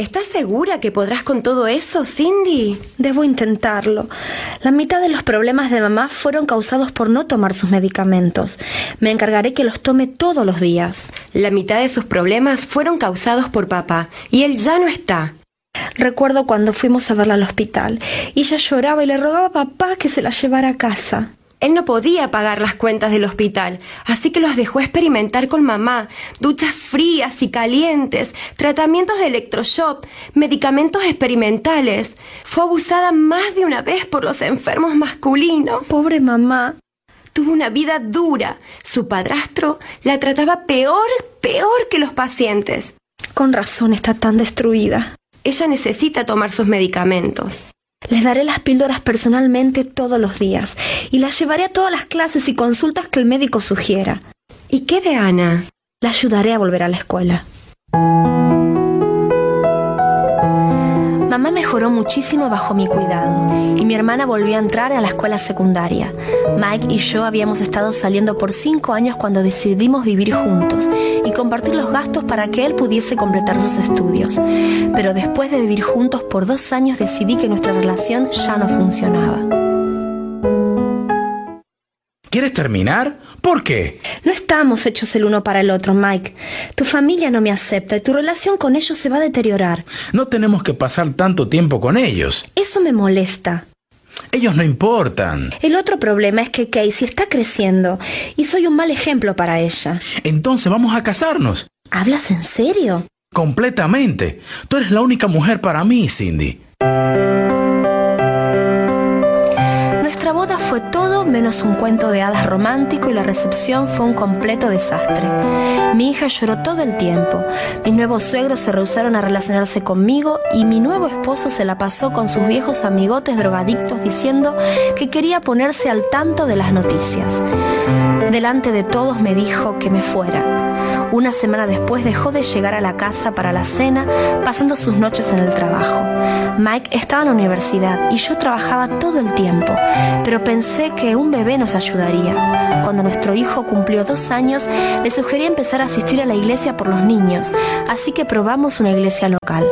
¿Estás segura que podrás con todo eso, Cindy? Debo intentarlo. La mitad de los problemas de mamá fueron causados por no tomar sus medicamentos. Me encargaré que los tome todos los días. La mitad de sus problemas fueron causados por papá, y él ya no está. Recuerdo cuando fuimos a verla al hospital, y ella lloraba y le rogaba a papá que se la llevara a casa. Él no podía pagar las cuentas del hospital, así que los dejó experimentar con mamá. Duchas frías y calientes, tratamientos de electroshock, medicamentos experimentales. Fue abusada más de una vez por los enfermos masculinos. Pobre mamá. Tuvo una vida dura. Su padrastro la trataba peor que los pacientes. Con razón está tan destruida. Ella necesita tomar sus medicamentos. Les daré las píldoras personalmente todos los días y las llevaré a todas las clases y consultas que el médico sugiera. ¿Y qué de Ana? La ayudaré a volver a la escuela. Mamá mejoró muchísimo bajo mi cuidado y mi hermana volvió a entrar a la escuela secundaria. Mike y yo habíamos estado saliendo por 5 años cuando decidimos vivir juntos y compartir los gastos para que él pudiese completar sus estudios. Pero después de vivir juntos por 2 años decidí que nuestra relación ya no funcionaba. ¿Quieres terminar? ¿Por qué? No estamos hechos el uno para el otro, Mike. Tu familia no me acepta y tu relación con ellos se va a deteriorar. No tenemos que pasar tanto tiempo con ellos. Eso me molesta. Ellos no importan. El otro problema es que Casey está creciendo y soy un mal ejemplo para ella. Entonces vamos a casarnos. ¿Hablas en serio? Completamente. Tú eres la única mujer para mí, Cindy. Nuestra boda fue todo menos un cuento de hadas romántico y la recepción fue un completo desastre. Mi hija lloró todo el tiempo. Mis nuevos suegros se rehusaron a relacionarse conmigo y mi nuevo esposo se la pasó con sus viejos amigotes drogadictos diciendo que quería ponerse al tanto de las noticias. Delante de todos me dijo que me fuera. Una semana después dejó de llegar a la casa para la cena, pasando sus noches en el trabajo. Mike estaba en la universidad y yo trabajaba todo el tiempo, pero pensé que un bebé nos ayudaría. Cuando nuestro hijo cumplió 2 años, le sugerí empezar a asistir a la iglesia por los niños, así que probamos una iglesia local.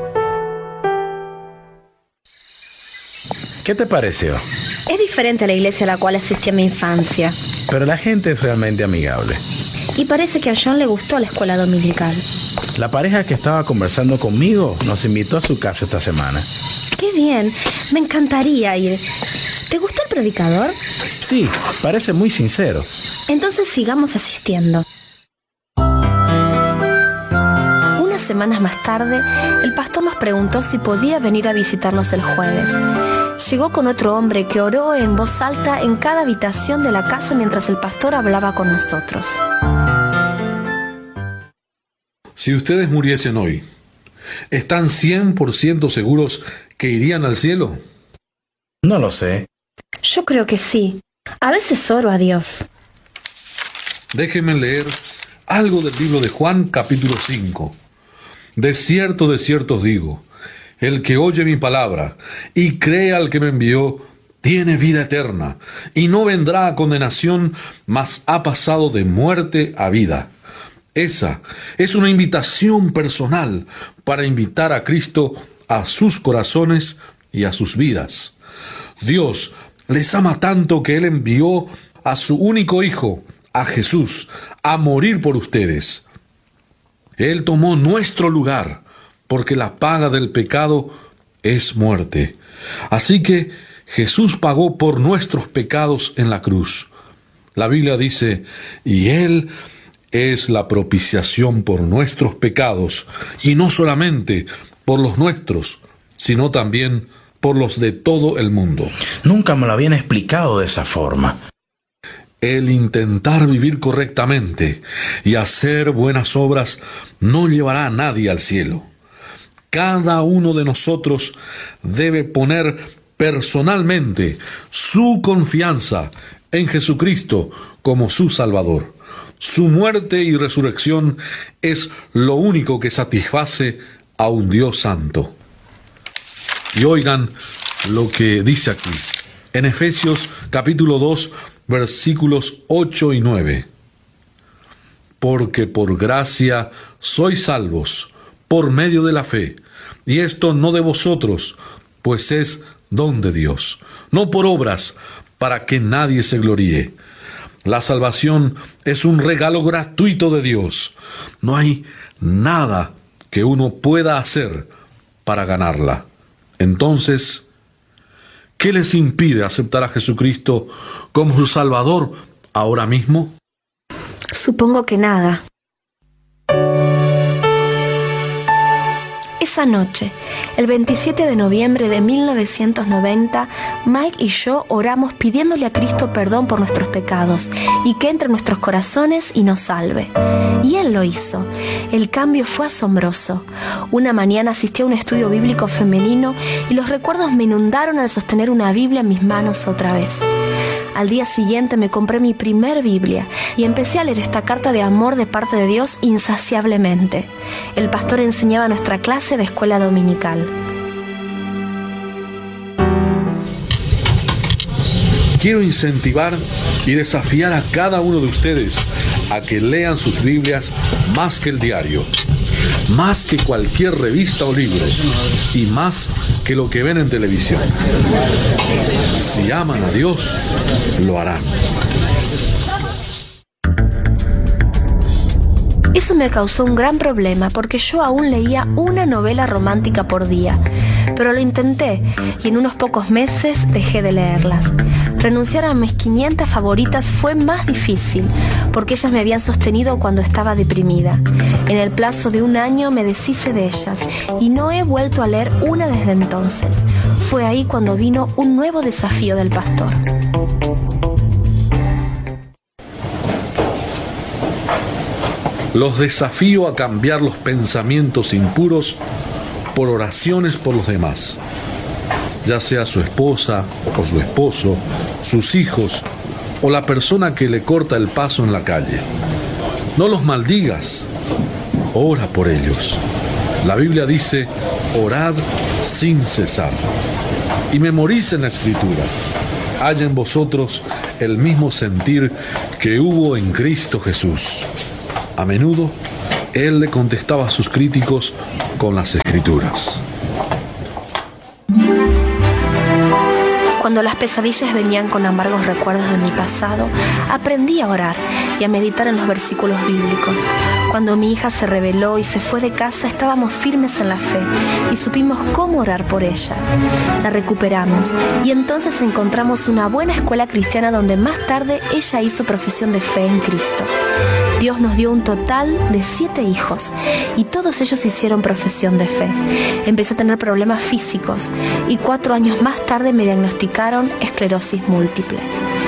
¿Qué te pareció? Es diferente a la iglesia a la cual asistí en mi infancia. Pero la gente es realmente amigable. Y parece que a John le gustó la escuela dominical. La pareja que estaba conversando conmigo nos invitó a su casa esta semana. ¡Qué bien! Me encantaría ir. ¿Te gustó el predicador? Sí, parece muy sincero. Entonces sigamos asistiendo. Unas semanas más tarde, el pastor nos preguntó si podía venir a visitarnos el jueves. Llegó con otro hombre que oró en voz alta en cada habitación de la casa mientras el pastor hablaba con nosotros. Si ustedes muriesen hoy, ¿están 100% seguros que irían al cielo? No lo sé. Yo creo que sí. A veces oro a Dios. Déjenme leer algo del libro de Juan, capítulo 5. De cierto os digo, el que oye mi palabra y cree al que me envió, tiene vida eterna, y no vendrá a condenación, mas ha pasado de muerte a vida. Esa es una invitación personal para invitar a Cristo a sus corazones y a sus vidas. Dios les ama tanto que Él envió a su único Hijo, a Jesús, a morir por ustedes. Él tomó nuestro lugar, porque la paga del pecado es muerte. Así que Jesús pagó por nuestros pecados en la cruz. La Biblia dice, y Él es la propiciación por nuestros pecados, y no solamente por los nuestros, sino también por los de todo el mundo. Nunca me lo habían explicado de esa forma. El intentar vivir correctamente y hacer buenas obras no llevará a nadie al cielo. Cada uno de nosotros debe poner personalmente su confianza en Jesucristo como su Salvador. Su muerte y resurrección es lo único que satisface a un Dios santo. Y oigan lo que dice aquí, en Efesios capítulo 2, versículos 8 y 9. Porque por gracia sois salvos, por medio de la fe, y esto no de vosotros, pues es don de Dios, no por obras, para que nadie se gloríe. La salvación es un regalo gratuito de Dios. No hay nada que uno pueda hacer para ganarla. Entonces, ¿qué les impide aceptar a Jesucristo como su Salvador ahora mismo? Supongo que nada. Esa noche, el 27 de noviembre de 1990, Mike y yo oramos pidiéndole a Cristo perdón por nuestros pecados y que entre en nuestros corazones y nos salve. Y Él lo hizo. El cambio fue asombroso. Una mañana asistí a un estudio bíblico femenino y los recuerdos me inundaron al sostener una Biblia en mis manos otra vez. Al día siguiente me compré mi primer Biblia y empecé a leer esta carta de amor de parte de Dios insaciablemente. El pastor enseñaba nuestra clase de escuela dominical. Quiero incentivar y desafiar a cada uno de ustedes a que lean sus Biblias más que el diario, más que cualquier revista o libro, y más que lo que ven en televisión. Si aman a Dios, lo harán. Eso me causó un gran problema porque yo aún leía una novela romántica por día, pero lo intenté y en unos pocos meses dejé de leerlas. Renunciar a mis 500 favoritas fue más difícil porque ellas me habían sostenido cuando estaba deprimida. En el plazo de un año me deshice de ellas y no he vuelto a leer una desde entonces. Fue ahí cuando vino un nuevo desafío del pastor. Los desafío a cambiar los pensamientos impuros por oraciones por los demás, ya sea su esposa o su esposo, sus hijos o la persona que le corta el paso en la calle. No los maldigas, ora por ellos. La Biblia dice, orad sin cesar. Y memoricen la Escritura. Haya en vosotros el mismo sentir que hubo en Cristo Jesús. A menudo, Él le contestaba a sus críticos con las Escrituras. Cuando las pesadillas venían con amargos recuerdos de mi pasado, aprendí a orar y a meditar en los versículos bíblicos. Cuando mi hija se rebeló y se fue de casa, estábamos firmes en la fe y supimos cómo orar por ella. La recuperamos y entonces encontramos una buena escuela cristiana donde más tarde ella hizo profesión de fe en Cristo. Dios nos dio un total de 7 hijos y todos ellos hicieron profesión de fe. Empecé a tener problemas físicos y 4 años más tarde me diagnosticaron esclerosis múltiple.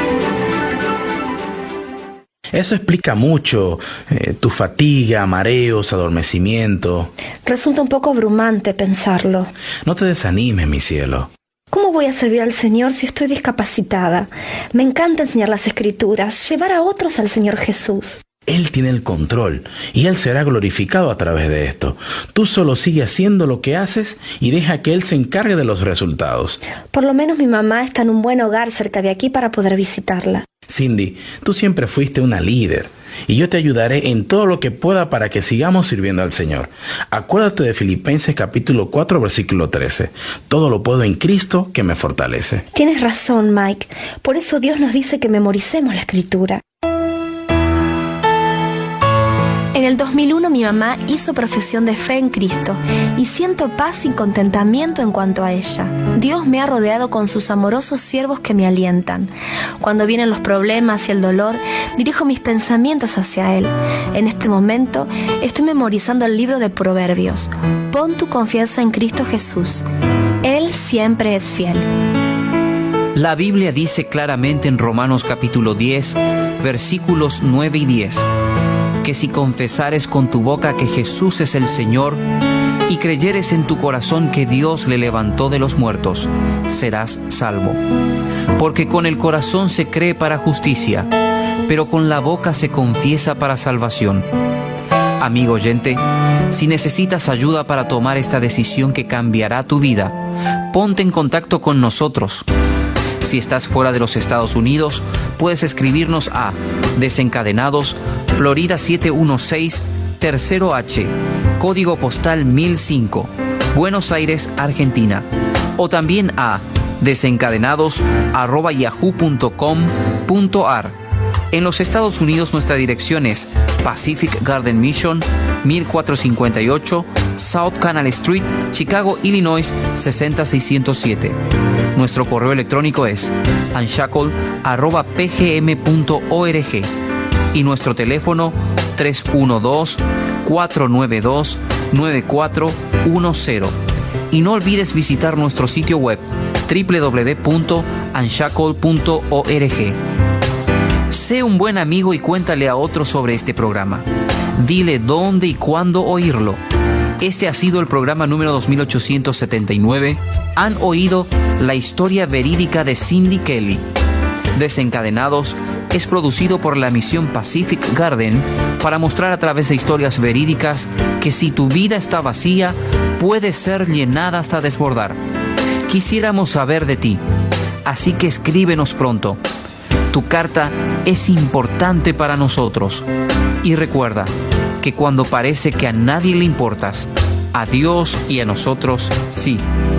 Eso explica mucho, tu fatiga, mareos, adormecimiento. Resulta un poco abrumante pensarlo. No te desanimes, mi cielo. ¿Cómo voy a servir al Señor si estoy discapacitada? Me encanta enseñar las Escrituras, llevar a otros al Señor Jesús. Él tiene el control y Él será glorificado a través de esto. Tú solo sigue haciendo lo que haces y deja que Él se encargue de los resultados. Por lo menos mi mamá está en un buen hogar cerca de aquí para poder visitarla. Cindy, tú siempre fuiste una líder y yo te ayudaré en todo lo que pueda para que sigamos sirviendo al Señor. Acuérdate de Filipenses capítulo 4, versículo 13. Todo lo puedo en Cristo que me fortalece. Tienes razón, Mike. Por eso Dios nos dice que memoricemos la Escritura. En el 2001 mi mamá hizo profesión de fe en Cristo y siento paz y contentamiento en cuanto a ella. Dios me ha rodeado con sus amorosos siervos que me alientan. Cuando vienen los problemas y el dolor, dirijo mis pensamientos hacia Él. En este momento estoy memorizando el libro de Proverbios. Pon tu confianza en Cristo Jesús. Él siempre es fiel. La Biblia dice claramente en Romanos capítulo 10, versículos 9 y 10, que si confesares con tu boca que Jesús es el Señor y creyeres en tu corazón que Dios le levantó de los muertos, serás salvo. Porque con el corazón se cree para justicia, pero con la boca se confiesa para salvación. Amigo oyente, si necesitas ayuda para tomar esta decisión que cambiará tu vida, ponte en contacto con nosotros. Si estás fuera de los Estados Unidos, puedes escribirnos a Desencadenados, Florida 716, Tercero H, código postal 1005, Buenos Aires, Argentina. O también a desencadenados@yahoo.com.ar. En los Estados Unidos nuestra dirección es Pacific Garden Mission, 1458 South Canal Street, Chicago, Illinois 60607. Nuestro correo electrónico es unshackle@pgm.org y nuestro teléfono 312-492-9410. Y no olvides visitar nuestro sitio web www.unshackle.org. Sé un buen amigo y cuéntale a otros sobre este programa. Dile dónde y cuándo oírlo. Este ha sido el programa número 2879. Han oído la historia verídica de Cindy Kelly. Desencadenados es producido por la misión Pacific Garden para mostrar a través de historias verídicas que si tu vida está vacía, puede ser llenada hasta desbordar. Quisiéramos saber de ti, así que escríbenos pronto. Tu carta es importante para nosotros. Y recuerda que cuando parece que a nadie le importas, a Dios y a nosotros sí.